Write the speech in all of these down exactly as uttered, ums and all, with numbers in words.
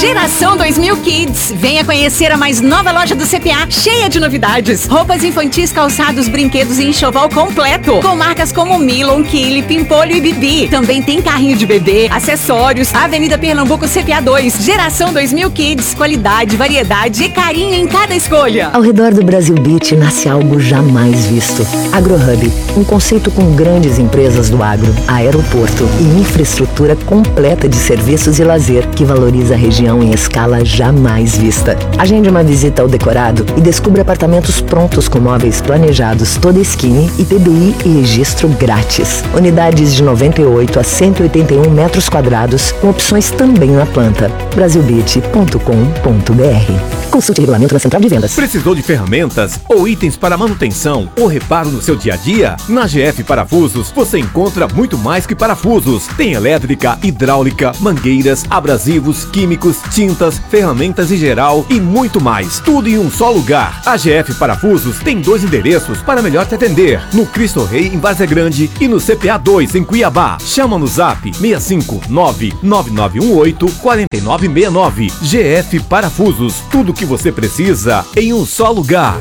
Geração dois mil Kids. Venha conhecer a mais nova loja do C P A, cheia de novidades. Roupas infantis, calçados, brinquedos e enxoval completo. Com marcas como Milon, Kili, Pimpolho e Bibi. Também tem carrinho de bebê, acessórios. Avenida Pernambuco C P A dois. Geração dois mil Kids. Qualidade, variedade e carinho em cada escolha. Ao redor do Brasil Beach nasce algo jamais visto. AgroHub, um conceito com grandes empresas do agro, aeroporto e infraestrutura completa de serviços e lazer que valoriza a região em escala jamais vista. Agende uma visita ao decorado e descubra apartamentos prontos com móveis planejados, toda esquina e P B I e registro grátis. Unidades de noventa e oito a cento e oitenta e um metros quadrados, com opções também na planta. brasil beach ponto com ponto b r. Consulte o regulamento na Central de Vendas. Precisou de ferramentas ou itens para manutenção ou reparo no seu dia a dia? Na G F Parafusos você encontra muito mais que parafusos. Tem elétrica, hidráulica, mangueiras, abrasivos, químicos, tintas, ferramentas em geral e muito mais. Tudo em um só lugar. A G F Parafusos tem dois endereços para melhor te atender. No Cristo Rei, em Várzea Grande, e no C P A dois, em Cuiabá. Chama no zap seis cinco nove nove nove um oito quatro nove seis nove. G F Parafusos. Tudo que você precisa em um só lugar.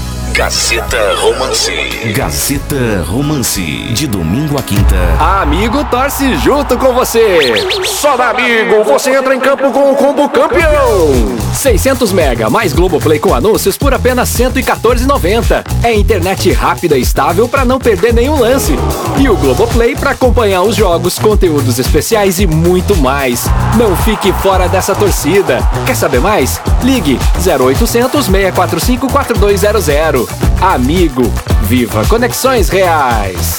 Gazeta Romance. Gazeta Romance. De domingo a quinta. Amigo torce junto com você. Só da Amigo você entra em campo com o combo campeão. seiscentos mega mais Globoplay com anúncios por apenas cento e quatorze reais e noventa centavos. É internet rápida e estável para não perder nenhum lance. E o Globoplay para acompanhar os jogos, conteúdos especiais e muito mais. Não fique fora dessa torcida. Quer saber mais? Ligue zero oitocentos, seis quatro cinco, quatro dois zero zero. Amigo, viva conexões reais.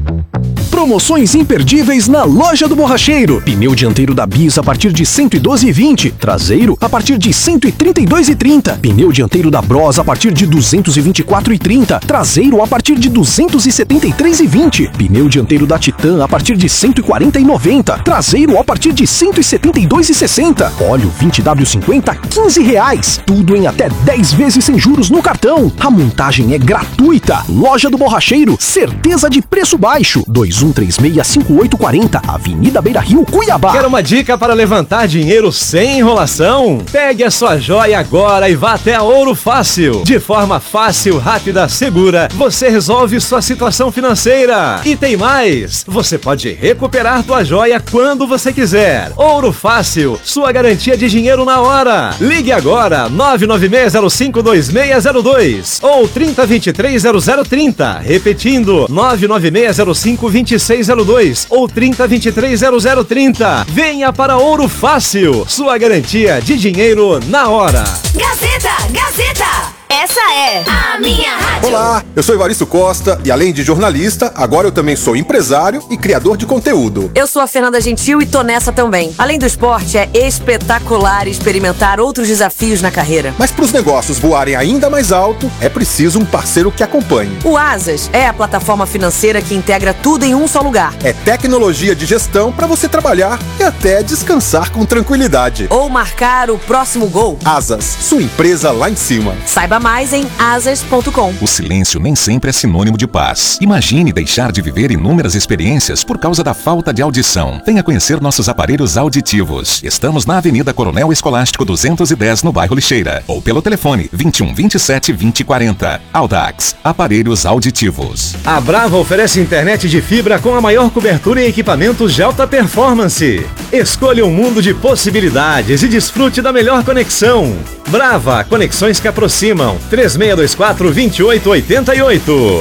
Promoções imperdíveis na Loja do Borracheiro. Pneu dianteiro da Bis a partir de cento e doze reais e vinte centavos. Traseiro a partir de cento e trinta e dois reais e trinta centavos. Pneu dianteiro da Bros a partir de duzentos e vinte e quatro reais e trinta centavos. Traseiro a partir de duzentos e setenta e três reais e vinte centavos. Pneu dianteiro da Titan a partir de cento e quarenta reais e noventa centavos. Traseiro a partir de cento e setenta e dois reais e sessenta centavos. Óleo vinte W cinquenta, quinze reais. Tudo em até dez vezes sem juros no cartão. A montagem é gratuita. Loja do Borracheiro, certeza de preço baixo. dois um três seis, cinco oito quatro zero, Avenida Beira Rio, Cuiabá. Quer uma dica para levantar dinheiro sem enrolação? Pegue a sua joia agora e vá até a Ouro Fácil. De forma fácil, rápida, segura, você resolve sua situação financeira. E tem mais, você pode recuperar tua joia quando você quiser. Ouro Fácil, sua garantia de dinheiro na hora. Ligue agora, nove nove seis zero cinco dois seis zero dois ou trinta, vinte e três, zero zero trinta. Repetindo, nove nove seis zero cinco dois seis zero dois ou trinta, vinte e três, zero zero trinta. Venha para Ouro Fácil, sua garantia de dinheiro na hora. Gazeta, Gazeta. Essa é a minha rádio. Olá, eu sou Evaristo Costa e além de jornalista, agora eu também sou empresário e criador de conteúdo. Eu sou a Fernanda Gentil e tô nessa também. Além do esporte, é espetacular experimentar outros desafios na carreira. Mas para os negócios voarem ainda mais alto, é preciso um parceiro que acompanhe. O Asas é a plataforma financeira que integra tudo em um só lugar. É tecnologia de gestão para você trabalhar e até descansar com tranquilidade. Ou marcar o próximo gol. Asas, sua empresa lá em cima. Saiba mais em asas ponto com. O silêncio nem sempre é sinônimo de paz. Imagine deixar de viver inúmeras experiências por causa da falta de audição. Venha conhecer nossos aparelhos auditivos. Estamos na Avenida Coronel Escolástico duzentos e dez, no bairro Lixeira. Ou pelo telefone vinte e um, vinte e sete, vinte, quarenta. Audax, aparelhos auditivos. A Brava oferece internet de fibra com a maior cobertura em equipamentos de alta performance. Escolha um mundo de possibilidades e desfrute da melhor conexão. Brava, conexões que aproximam. três seis dois quatro, dois oito oito oito.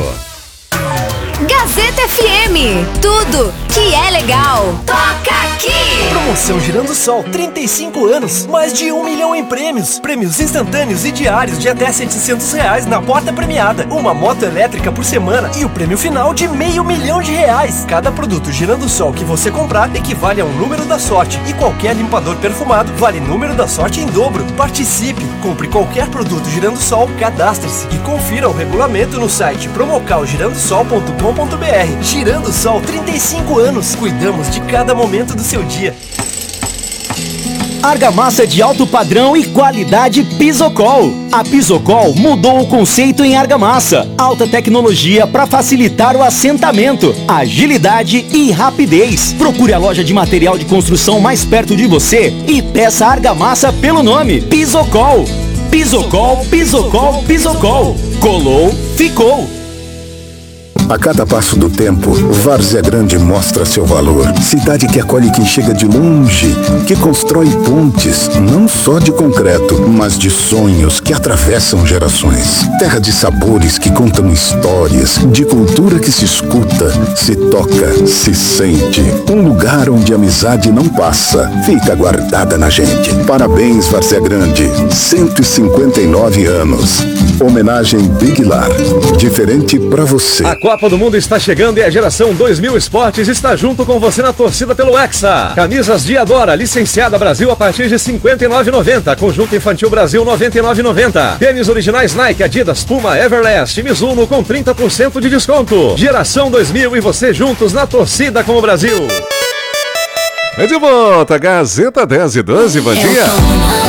Gazeta F M. Tudo que é legal. Toca aqui. Promoção Girando Sol, trinta e cinco anos, mais de um milhão em prêmios. Prêmios instantâneos e diários de até setecentos reais na porta premiada. Uma moto elétrica por semana e o prêmio final de meio milhão de reais. Cada produto Girando Sol que você comprar equivale a um número da sorte. E qualquer limpador perfumado vale número da sorte em dobro. Participe, compre qualquer produto Girando Sol, cadastre-se e confira o regulamento no site promocal girando sol ponto com ponto b r. Girando Sol, trinta e cinco anos. Cuidamos de cada momento do seu dia. Argamassa de alto padrão e qualidade Pisocol. A Pisocol mudou o conceito em argamassa. Alta tecnologia para facilitar o assentamento, agilidade e rapidez. Procure a loja de material de construção mais perto de você e peça argamassa pelo nome Pisocol. Pisocol, Pisocol, Pisocol. Colou, ficou. A cada passo do tempo, Várzea Grande mostra seu valor. Cidade que acolhe quem chega de longe, que constrói pontes, não só de concreto, mas de sonhos que atravessam gerações. Terra de sabores que contam histórias, de cultura que se escuta, se toca, se sente. Um lugar onde a amizade não passa, fica guardada na gente. Parabéns, Várzea Grande, cento e cinquenta e nove anos. Homenagem Big Lar, diferente pra você. A Copa do Mundo está chegando e a Geração dois mil Esportes está junto com você na torcida pelo Hexa. Camisas Diadora, licenciada Brasil a partir de cinquenta e nove reais e noventa centavos. Conjunto Infantil Brasil, noventa e nove reais e noventa centavos. Tênis originais Nike, Adidas, Puma, Everlast e Mizuno com trinta por cento de desconto. Geração dois mil e você juntos na torcida com o Brasil. É de volta, Gazeta dez e doze, bom dia.